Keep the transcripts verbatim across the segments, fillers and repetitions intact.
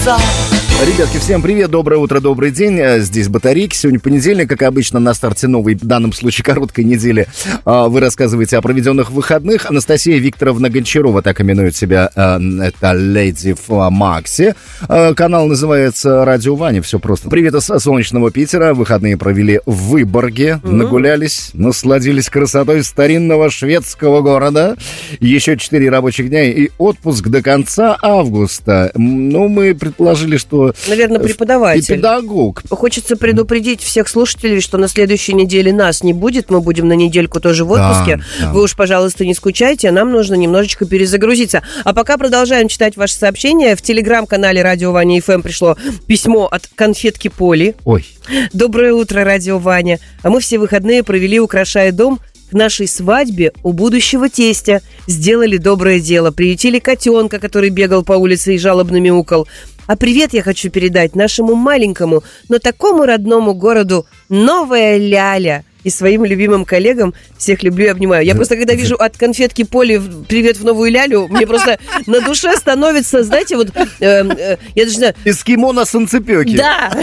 Ребятки, всем привет, доброе утро, добрый день. Здесь Батарейки. Сегодня понедельник, как обычно, на старте новой, в данном случае, короткой недели. Вы рассказываете о проведенных выходных. Анастасия Викторовна Гончарова, так именует себя, это леди в Максе. Канал называется «Радио Ваня», все просто. Привет из солнечного Питера. Выходные провели в Выборге, mm-hmm. нагулялись, насладились красотой старинного шведского города. Еще четыре рабочих дня и отпуск до конца августа. Ну, мы предположили, что... Наверное, преподаватель. И педагог. Хочется предупредить всех слушателей, что на следующей неделе нас не будет. Мы будем на недельку тоже в отпуске. Да, да. Вы уж, пожалуйста, не скучайте, а нам нужно немножечко перезагрузиться. А пока продолжаем читать ваши сообщения. В телеграм-канале Радио Ваня эф эм пришло письмо от конфетки Поли. Ой. Доброе утро, Радио Ваня. А мы все выходные провели, украшая дом. К нашей свадьбе у будущего тестя сделали доброе дело. Приютили котенка, который бегал по улице и жалобно мяукал. А привет я хочу передать нашему маленькому, но такому родному городу Новая Ляля. И своим любимым коллегам всех люблю и обнимаю. Я просто, когда вижу от конфетки Поли «Привет в Новую Лялю», мне просто на душе становится, знаете, вот... Э, э, я даже знаю... Эскимо на солнцепёке. Да.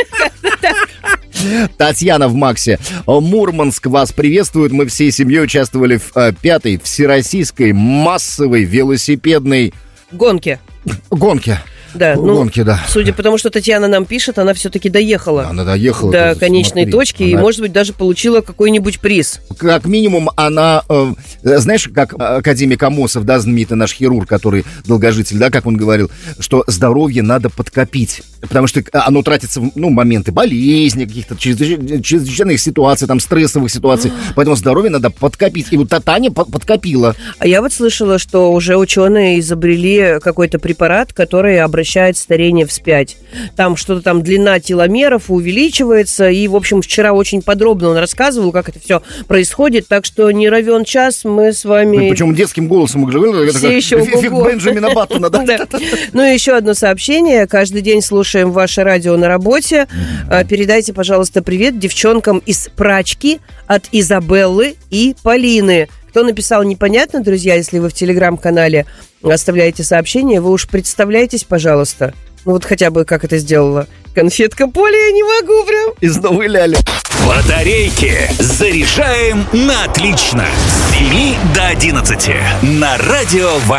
Татьяна в Максе. Мурманск вас приветствует. Мы всей семьей участвовали в э, пятой всероссийской массовой велосипедной... Гонке. Гонке. Да, ну, гонки, да. Судя по тому, что Татьяна нам пишет, она все-таки доехала. Она доехала. До конечной смотри, точки она... и, может быть, даже получила какой-нибудь приз. Как минимум, она, э, знаешь, как академик Амосов, да, знаменитый наш хирург, который долгожитель, да, как он говорил, что здоровье надо подкопить, потому что оно тратится в, ну, моменты болезни, каких-то чрезвычайных ситуаций, там, стрессовых ситуаций, поэтому здоровье надо подкопить. И вот Таня подкопила. А я вот слышала, что уже ученые изобрели какой-то препарат, который обращает старение вспять. Там что-то там, длина теломеров увеличивается, и, в общем, вчера очень подробно он рассказывал, как это все происходит, так что не равен час мы с вами... Причем детским голосом мы говорили, все еще эффект Бенджамина Баттона, да? Ну и еще одно сообщение. Каждый день слушаем ваше радио на работе. Передайте, пожалуйста, привет девчонкам из прачки от Изабеллы и Полины. Кто написал, непонятно, друзья, если вы в телеграм-канале оставляете сообщение, вы уж представляетесь, пожалуйста. Ну вот хотя бы как это сделала конфетка Поля, я не могу прям. Из Новой Ляли. Батарейки заряжаем на отлично. С семи до одиннадцати на Радио Ваня.